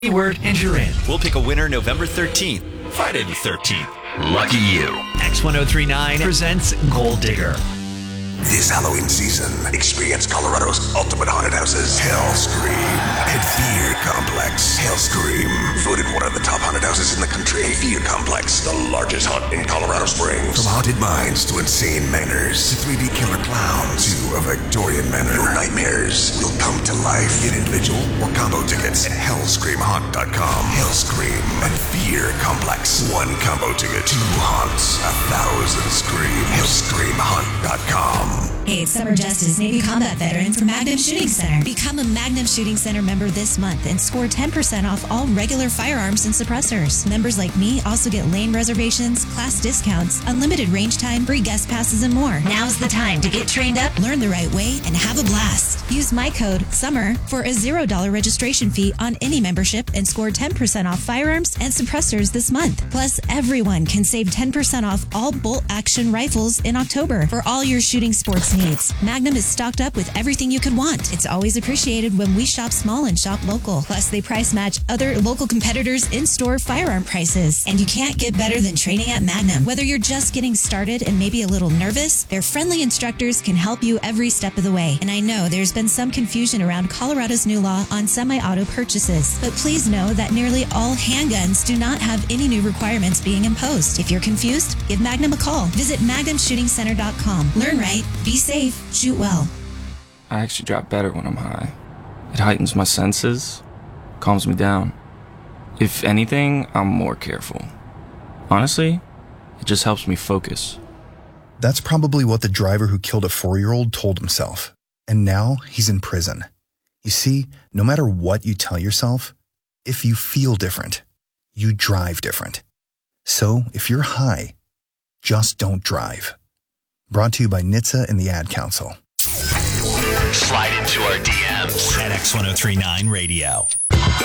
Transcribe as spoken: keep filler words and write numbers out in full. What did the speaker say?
Keyword and you're in. We'll pick a winner November thirteenth, Friday the thirteenth. Lucky you. X ten thirty-nine presents Gold Digger. This Halloween season, experience Colorado's ultimate haunted houses, Hellscream and Fear Complex. Hellscream, voted one of the top haunted houses in the country. Fear Complex, the largest haunt in Colorado Springs. From haunted mines to insane manors, to three D killer clowns, to a Victorian manor. Your nightmares will come to life. Get individual or combo tickets at hellscream haunt dot com. Hellscream and Fear Complex. One combo ticket, two haunts, a thousand screams. hellscream haunt dot com. Hey, it's Summer Justice, Navy combat veteran from Magnum Shooting Center. Become a Magnum Shooting Center member this month and score ten percent off all regular firearms and suppressors. Members like me also get lane reservations, class discounts, unlimited range time, free guest passes, and more. Now's the time to get trained up, learn the right way, and have a blast. Use my code SUMMER for a zero dollars registration fee on any membership and score ten percent off firearms and suppressors this month. Plus, everyone can save ten percent off all bolt-action rifles in October for all your shooting sports needs. Magnum is stocked up with everything you could want. It's always appreciated when we shop small and shop local. Plus, they price match other local competitors' in-store firearm prices. And you can't get better than training at Magnum. Whether you're just getting started and maybe a little nervous, their friendly instructors can help you every step of the way. And I know there's been some confusion around Colorado's new law on semi-auto purchases. But please know that nearly all handguns do not have any new requirements being imposed. If you're confused, give Magnum a call. Visit magnum shooting center dot com. Learn right, be safe, shoot well. I actually drop better when I'm high. It heightens my senses, calms me down. If anything, I'm more careful. Honestly, it just helps me focus. That's probably what the driver who killed a four-year-old told himself. And now he's in prison. You see, no matter what you tell yourself, if you feel different, you drive different. So if you're high, just don't drive. Brought to you by N H T S A and the Ad Council. Slide into our D Ms At X ten thirty-nine Radio.